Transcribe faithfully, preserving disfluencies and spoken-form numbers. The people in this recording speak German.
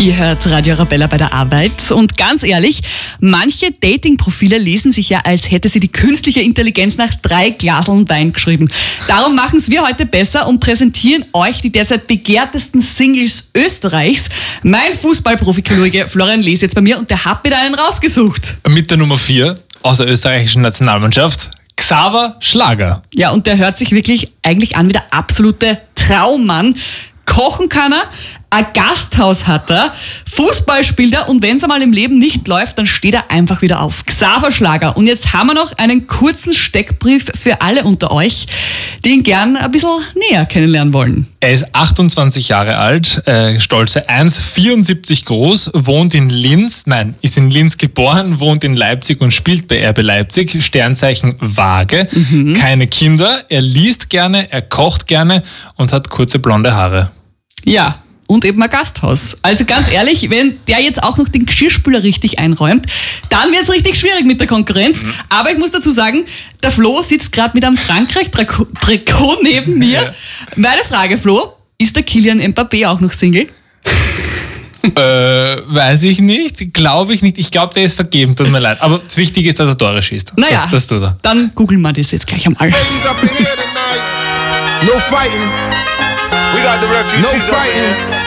Ihr hört Radio Arabella bei der Arbeit und ganz ehrlich, manche Dating-Profile lesen sich ja, als hätte sie die künstliche Intelligenz nach drei Glaseln Wein geschrieben. Darum machen es wir heute besser und präsentieren euch die derzeit begehrtesten Singles Österreichs. Mein Fußballprofi-Kollege Florian Lee ist jetzt bei mir und der hat mir da einen rausgesucht. Mit der Nummer vier aus der österreichischen Nationalmannschaft, Xaver Schlager. Ja, und der hört sich wirklich eigentlich an wie der absolute Traummann. Kochen kann er, ein Gasthaus hat er, Fußball spielt er und wenn es einmal im Leben nicht läuft, dann steht er einfach wieder auf. Xaver Schlager. Und jetzt haben wir noch einen kurzen Steckbrief für alle unter euch, die ihn gern ein bisschen näher kennenlernen wollen. Er ist achtundzwanzig Jahre alt, äh, stolze eins Komma vierundsiebzig groß, wohnt in Linz, nein, ist in Linz geboren, wohnt in Leipzig und spielt bei R B Leipzig, Sternzeichen Waage, mhm. keine Kinder, er liest gerne, er kocht gerne und hat kurze blonde Haare. Ja, und eben ein Gasthaus. Also ganz ehrlich, wenn der jetzt auch noch den Geschirrspüler richtig einräumt, dann wird es richtig schwierig mit der Konkurrenz. Mhm. Aber ich muss dazu sagen, der Flo sitzt gerade mit einem Frankreich-Trikot neben mir. Ja. Meine Frage, Flo, ist der Kylian Mbappé auch noch Single? äh, weiß ich nicht, glaube ich nicht. Ich glaube, der ist vergeben, tut mir leid. Aber das Wichtige ist, dass er Tore schießt. Naja, das, das tut er. Dann googeln wir das jetzt gleich einmal. No fighting. We got the refugees. No fighting.